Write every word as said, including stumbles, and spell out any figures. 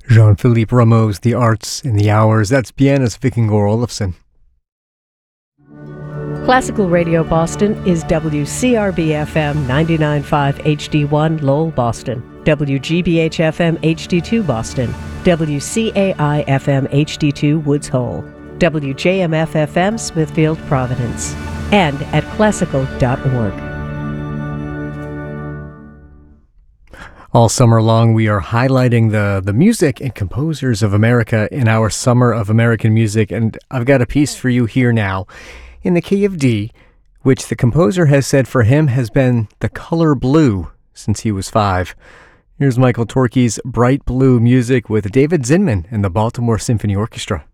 Jean-Philippe Rameau's The Arts in the Hours. That's pianist Vikingur Olafsson. Classical Radio Boston is W C R B F M ninety-nine point five H D one Lowell, Boston, W G B H F M H D two Boston, W C A I F M H D two Woods Hole, W J M F F M Smithfield, Providence, and at classical dot org. All summer long, we are highlighting the, the music and composers of America in our Summer of American Music, and I've got a piece for you here now in the key of D, which the composer has said for him has been the color blue since he was five. Here's Michael Torke's Bright Blue music with David Zinman and the Baltimore Symphony Orchestra.